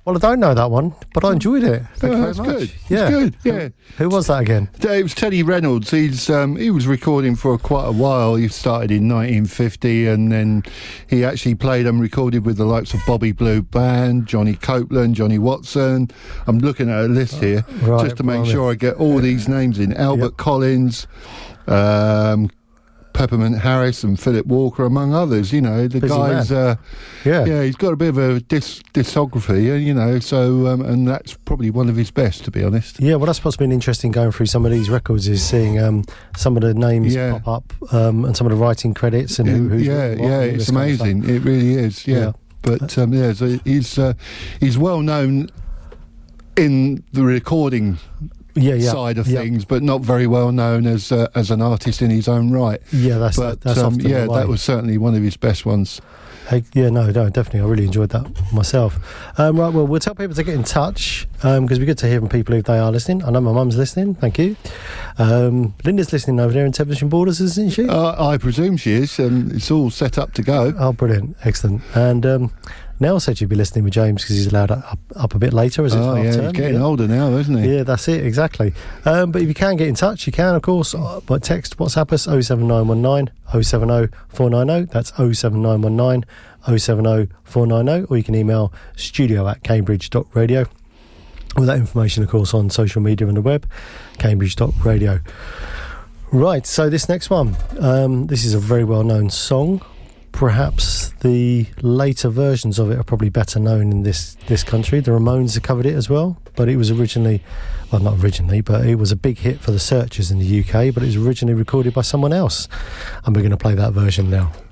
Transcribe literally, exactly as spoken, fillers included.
Well, I don't know that one, but I enjoyed it. Thank oh, you that's very much. good. Yeah, it's good. Yeah. Who was that again? It was Teddy Reynolds. He's um, he was recording for quite a while. He started in nineteen fifty, and then he actually played and recorded with the likes of Bobby Blue Band, Johnny Copeland, Johnny Watson. I'm looking at a list here right, just to make blimey. sure I get all these names in. Albert Yep. Collins, um, Peppermint Harris, and Philip Walker, among others. You know, the Busy guy's. man. Uh, Yeah. Yeah, he's got a bit of a dis- discography, uh, you know, so, um, and that's probably one of his best, to be honest. Yeah, well, that's what's been interesting going through some of these records is seeing um, some of the names Yeah. pop up um, and some of the writing credits and who, who's yeah, written what yeah, and all it's this kind of stuff. amazing. It really is, yeah. Yeah. But, um, yeah, so he's, uh, he's well known in the recording Yeah, yeah, side of yeah. things, but not very well known as uh, as an artist in his own right. Yeah, that's But, that's um, often yeah, the way. that was certainly one of his best ones. Hey, yeah, no, no, definitely. I really enjoyed that myself. Um, right, well, we'll tell people to get in touch because um, it'd be good to hear from people if they are listening. I know my mum's listening. Thank you. Um, Linda's listening over there in Templeton Borders, isn't she? Uh, I presume she is. Um, it's all set up to go. Oh, brilliant. Excellent. And um, Nell said she'd be listening with James because he's allowed up, up a bit later as it's Oh, half yeah, term. he's getting yeah. older now, isn't he? Yeah, that's it, exactly. Um, but if you can get in touch, you can, of course, uh, by text, WhatsApp us, oh seven nine one nine, oh seven oh four nine oh. That's oh seven nine one nine, oh seven oh four nine oh. Or you can email studio at cambridge dot radio. With that information, of course, on social media and the web, cambridge dot radio. Right, so this next one, um, this is a very well-known song. Perhaps the later versions of it are probably better known in this, this country. The Ramones have covered it as well, but it was originally, well, not originally, but it was a big hit for the Searchers in the U K, but it was originally recorded by someone else. And we're going to play that version now.